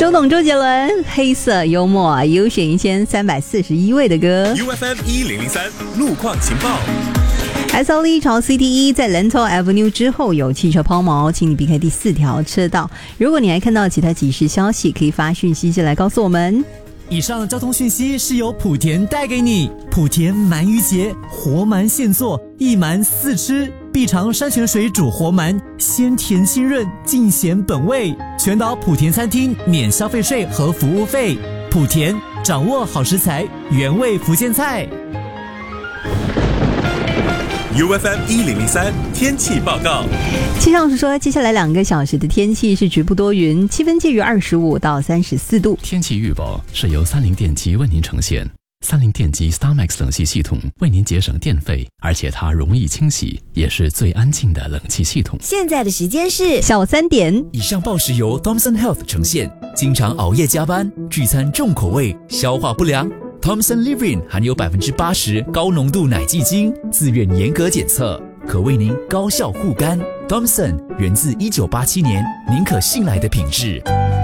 周董周杰伦，黑色幽默，优选1341位的歌。 UFM 1003路况情报。 SLE 朝 CT1 在 Lentor Avenue 之后有汽车抛锚，请你避开第4条车道。如果你还看到其他即时消息，可以发讯息进来告诉我们。 以上交通讯息是由莆田带给你。莆田鳗鱼节，活鳗现做，一鳗4吃，必尝山泉水煮活鳗，鲜甜清润，尽显本味。全岛莆田餐厅免消费税和服务费。莆田掌握好食材，原味福建菜。 UFM 1003天气报告。 气象署说，接下来2个小时的天气是局部多云，气温介于25到34度。 天气预报是由三菱电机为您呈现。三菱电机 StarMax 冷气系统为您节省电费，而且它容易清洗，也是最安静的冷气系统。 现在的时间是下午3点。 以上报时由 Thomson Health 呈现。经常熬夜加班，聚餐重口味，消化不良。Thomson Living 含有80%高浓度奶基精，自愿严格检测，可为您高效护肝。Thomson 源自1987年，您可信赖的品质。